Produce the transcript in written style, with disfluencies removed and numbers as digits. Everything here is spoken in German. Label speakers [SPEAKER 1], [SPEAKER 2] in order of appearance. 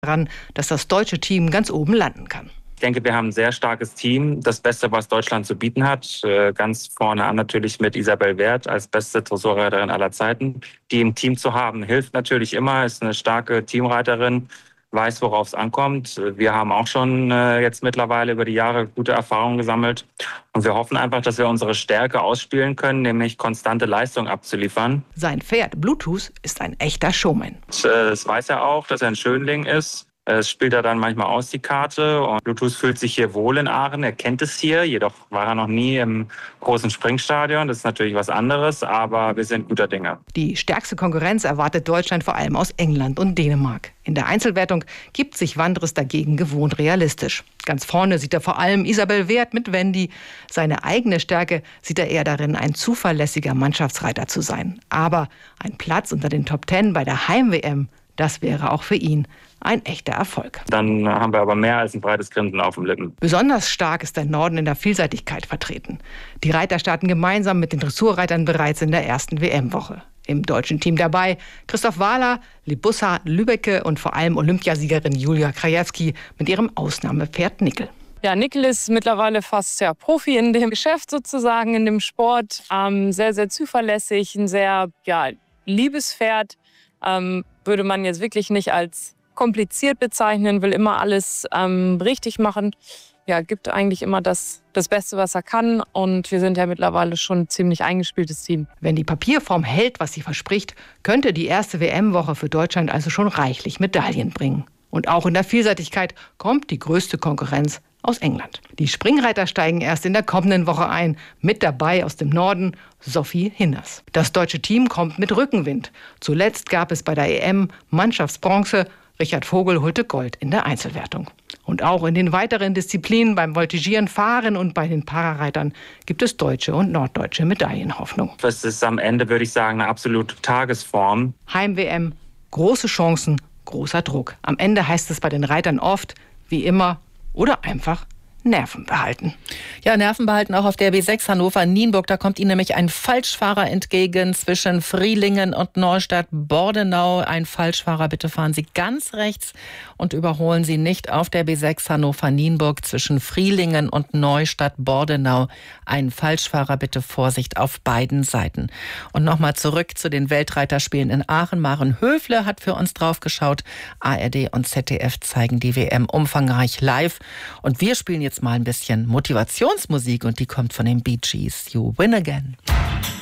[SPEAKER 1] daran, dass das deutsche Team ganz oben landen kann.
[SPEAKER 2] Ich denke, wir haben ein sehr starkes Team, das Beste, was Deutschland zu bieten hat. Ganz vorne an natürlich mit Isabel Werth als beste Dressurreiterin aller Zeiten. Die im Team zu haben, hilft natürlich immer, ist eine starke Teamreiterin, weiß, worauf es ankommt. Wir haben auch schon jetzt mittlerweile über die Jahre gute Erfahrungen gesammelt. Und wir hoffen einfach, dass wir unsere Stärke ausspielen können, nämlich konstante Leistung abzuliefern.
[SPEAKER 1] Sein Pferd Bluetooth ist ein echter Showman.
[SPEAKER 2] Das weiß er auch, dass er ein Schönling ist. Es spielt er dann manchmal aus, die Karte. Und Bluetooth fühlt sich hier wohl in Aachen. Er kennt es hier, jedoch war er noch nie im großen Springstadion. Das ist natürlich was anderes, aber wir sind guter Dinge.
[SPEAKER 1] Die stärkste Konkurrenz erwartet Deutschland vor allem aus England und Dänemark. In der Einzelwertung gibt sich Wandres dagegen gewohnt realistisch. Ganz vorne sieht er vor allem Isabel Werth mit Wendy. Seine eigene Stärke sieht er eher darin, ein zuverlässiger Mannschaftsreiter zu sein. Aber ein Platz unter den Top 10 bei der Heim-WM, das wäre auch für ihn ein echter Erfolg.
[SPEAKER 2] Dann haben wir aber mehr als ein breites Grinsen auf den Lippen.
[SPEAKER 1] Besonders stark ist der Norden in der Vielseitigkeit vertreten. Die Reiter starten gemeinsam mit den Dressurreitern bereits in der ersten WM-Woche. Im deutschen Team dabei Christoph Wahler, Libussa Lübbecke und vor allem Olympiasiegerin Julia Krajewski mit ihrem Ausnahmepferd Nickel.
[SPEAKER 3] Ja, Nickel ist mittlerweile fast Profi in dem Geschäft sozusagen, in dem Sport. Sehr, sehr zuverlässig, ein sehr liebes Pferd. Würde man jetzt wirklich nicht als kompliziert bezeichnen, will immer alles richtig machen. Ja, gibt eigentlich immer das Beste, was er kann. Und wir sind ja mittlerweile schon ein ziemlich eingespieltes Team.
[SPEAKER 1] Wenn die Papierform hält, was sie verspricht, könnte die erste WM-Woche für Deutschland also schon reichlich Medaillen bringen. Und auch in der Vielseitigkeit kommt die größte Konkurrenz aus England. Die Springreiter steigen erst in der kommenden Woche ein. Mit dabei aus dem Norden Sophie Hinners. Das deutsche Team kommt mit Rückenwind. Zuletzt gab es bei der EM Mannschaftsbronze. Richard Vogel holte Gold in der Einzelwertung. Und auch in den weiteren Disziplinen beim Voltigieren, Fahren und bei den Parareitern gibt es deutsche und norddeutsche Medaillenhoffnung.
[SPEAKER 2] Das ist am Ende, würde ich sagen, eine absolute Tagesform.
[SPEAKER 1] Heim-WM, große Chancen, großer Druck. Am Ende heißt es bei den Reitern oft, wie immer oder einfach Nerven behalten.
[SPEAKER 4] Ja, Nerven behalten auch auf der B6 Hannover-Nienburg. Da kommt Ihnen nämlich ein Falschfahrer entgegen zwischen Frielingen und Neustadt-Bordenau. Ein Falschfahrer, bitte fahren Sie ganz rechts und überholen Sie nicht auf der B6 Hannover-Nienburg zwischen Frielingen und Neustadt-Bordenau. Ein Falschfahrer, bitte Vorsicht auf beiden Seiten. Und nochmal zurück zu den Weltreiterspielen in Aachen. Maren Höfle hat für uns drauf geschaut. ARD und ZDF zeigen die WM umfangreich live. Und wir spielen jetzt mal ein bisschen Motivationsmusik und die kommt von den Bee Gees. You Win Again.